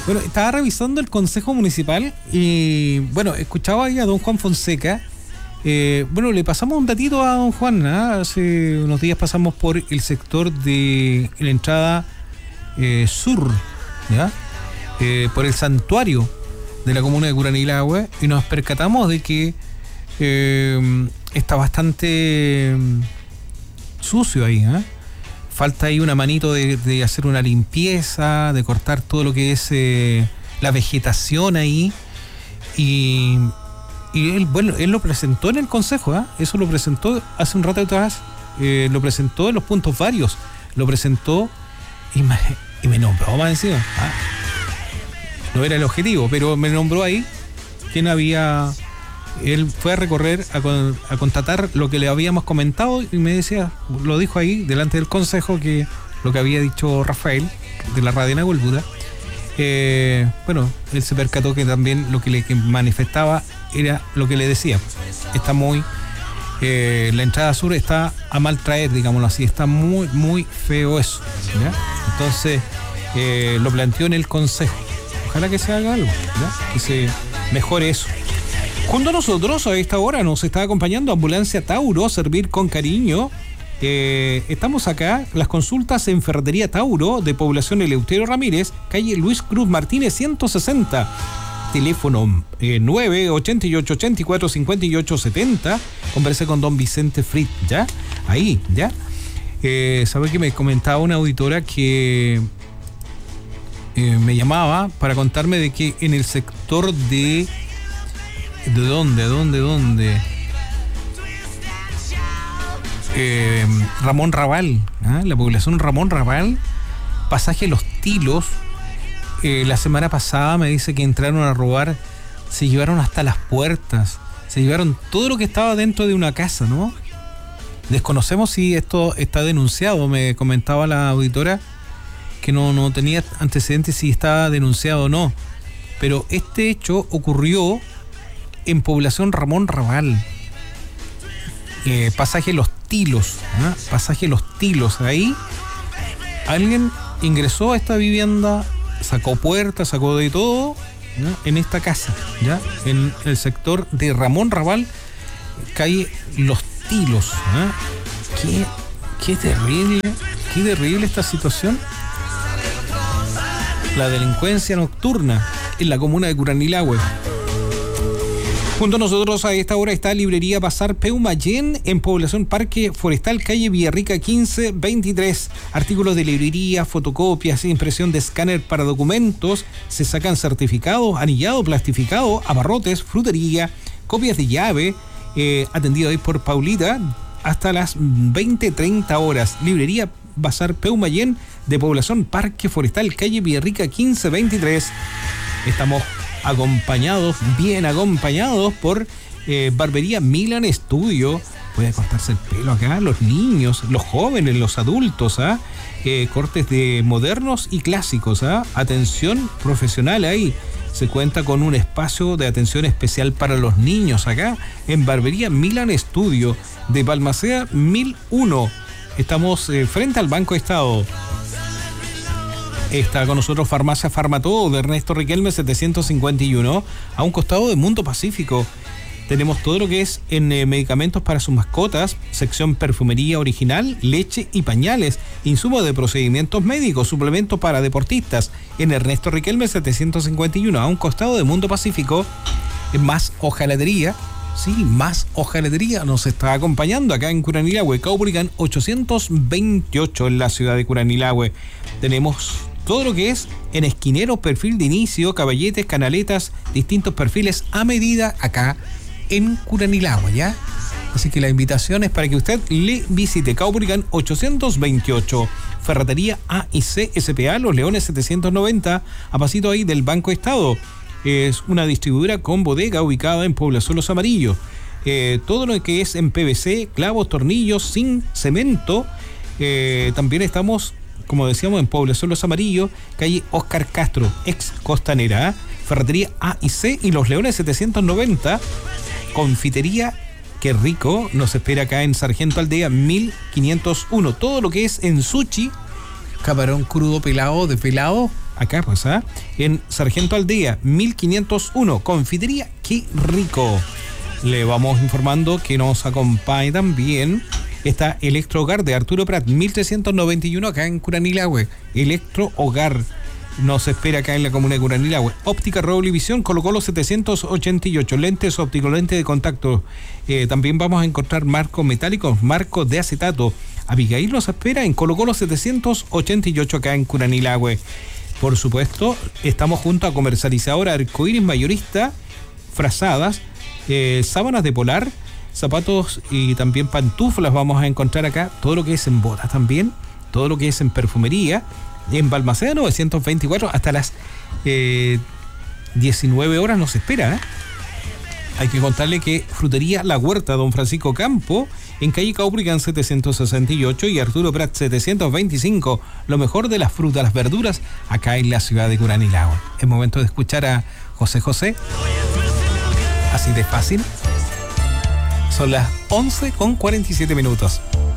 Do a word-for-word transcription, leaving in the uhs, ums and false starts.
Bueno, estaba revisando el Consejo Municipal y, bueno, escuchaba ahí a don Juan Fonseca. Eh, bueno, le pasamos un datito a don Juan, ¿eh? Hace unos días pasamos por el sector de la entrada eh, sur, ¿ya? Eh, por el santuario de la comuna de Curanilahue y nos percatamos de que eh, está bastante sucio ahí, ¿eh? Falta ahí una manito de, de hacer una limpieza, de cortar todo lo que es eh, la vegetación ahí. Y, y él, bueno, él lo presentó en el consejo, ¿eh? Eso lo presentó hace un rato atrás, eh, lo presentó en los puntos varios, lo presentó y me, y me nombró más encima. ¿Ah? No era el objetivo, pero me nombró ahí quién había... Él fue a recorrer, a, con, a constatar lo que le habíamos comentado y me decía, lo dijo ahí delante del consejo, que lo que había dicho Rafael de la radio Nahuelbuda. Eh, bueno, él se percató que también lo que le que manifestaba era lo que le decía. Está muy... Eh, la entrada sur está a mal traer, digámoslo así. Está muy, muy feo eso, ¿ya? Entonces, eh, lo planteó en el consejo. Ojalá que se haga algo, ¿ya? Que se mejore eso. Junto a nosotros a esta hora nos está acompañando Ambulancia Tauro, servir con cariño. Eh, estamos acá, las consultas en Ferretería Tauro de Población Eleuterio Ramírez, calle Luis Cruz Martínez ciento sesenta, teléfono eh, nueve ochenta y ocho ochenta y cuatro cincuenta y ocho setenta. Conversé con don Vicente Fritz, ¿ya? Ahí, ¿ya? Eh, ¿Sabe que me comentaba una auditora que eh, me llamaba para contarme de que en el sector de... ¿De dónde? ¿Dónde? ¿Dónde? Eh, Ramón Raval, ¿eh? La población Ramón Raval, pasaje Los Tilos. Eh, la semana pasada me dice que entraron a robar, se llevaron hasta las puertas, se llevaron todo lo que estaba dentro de una casa, ¿no? Desconocemos si esto está denunciado, me comentaba la auditora que no, no tenía antecedentes si estaba denunciado o no. Pero este hecho ocurrió en población Ramón Raval, eh, pasaje Los Tilos, ¿eh? pasaje Los Tilos. Ahí alguien ingresó a esta vivienda, sacó puertas, sacó de todo, ¿no? En esta casa, ya en el sector de Ramón Raval, calle Los Tilos, ¿eh? qué, qué terrible, qué terrible esta situación. La delincuencia nocturna en la comuna de Curanilahue. Junto a nosotros a esta hora está Librería Bazar Peumayén en Población Parque Forestal, calle Villarrica quince veintitrés. Artículos de librería, fotocopias, impresión de escáner para documentos, se sacan certificados, anillado, plastificado, abarrotes, frutería, copias de llave, eh, atendido ahí por Paulita hasta las veinte treinta horas. Librería Bazar Peumayén de Población Parque Forestal, calle Villarrica quince veintitrés. Estamos acompañados, bien acompañados por eh, Barbería Milan Studio. Puede cortarse el pelo acá, los niños, los jóvenes, los adultos, ¿ah? Eh, cortes de modernos y clásicos, ¿ah? Atención profesional ahí. Se cuenta con un espacio de atención especial para los niños acá en Barbería Milan Studio de Balmaceda mil uno. Estamos eh, frente al Banco Estado. Está con nosotros Farmacia Farmatodo de Ernesto Riquelme setecientos cincuenta y uno, a un costado de Mundo Pacífico. Tenemos todo lo que es en eh, medicamentos para sus mascotas, sección perfumería original, leche y pañales, insumos de procedimientos médicos, suplementos para deportistas, en Ernesto Riquelme setecientos cincuenta y uno, a un costado de Mundo Pacífico. Más hojalatería, sí, más hojalatería nos está acompañando acá en Curanilahue, Caupolicán ochocientos veintiocho en la ciudad de Curanilahue. Tenemos todo lo que es en esquineros, perfil de inicio, caballetes, canaletas, distintos perfiles a medida acá en Curanilahue, ¿ya? Así que la invitación es para que usted le visite Caupolicán ochocientos veintiocho, Ferretería A y C S P A Los Leones setecientos noventa, a pasito ahí del Banco Estado. Es una distribuidora con bodega ubicada en Población Los Amarillos. Eh, todo lo que es en P V C, clavos, tornillos, sin cemento. Eh, también estamos, como decíamos, en Población Los Amarillos, calle Oscar Castro, ex Costanera, ¿eh? Ferretería A y C y Los Leones setecientos noventa. Confitería Qué Rico nos espera acá en Sargento Aldea mil quinientos uno. Todo lo que es en sushi, camarón crudo pelado, de pelado, acá pues, ¿ah? En Sargento Aldea, mil quinientos uno, confitería, qué rico. Le vamos informando que nos acompaña también está Electro Hogar de Arturo Prat, mil trescientos noventa y uno, acá en Curanilahue. Electro Hogar nos espera acá en la comuna de Curanilahue. Óptica Roble Visión, Colo Colo setecientos ochenta y ocho, lentes ópticos, lentes de contacto. Eh, también vamos a encontrar marcos metálicos, marcos de acetato. Abigail nos espera en Colo Colo setecientos ochenta y ocho, acá en Curanilahue. Por supuesto, estamos junto a comercializadora Arcoiris Mayorista, frazadas, eh, sábanas de polar, zapatos y también pantuflas vamos a encontrar acá, todo lo que es en botas también, todo lo que es en perfumería, en Balmaceda novecientos veinticuatro hasta las eh, diecinueve horas nos espera, ¿eh? Hay que contarle que Frutería La Huerta, Don Francisco Campo, en calle Caupolicán setecientos sesenta y ocho y Arturo Prat setecientos veinticinco, lo mejor de las frutas, las verduras, acá en la ciudad de Curanilahue. Es momento de escuchar a José José, así de fácil. Son las once con cuarenta y siete minutos.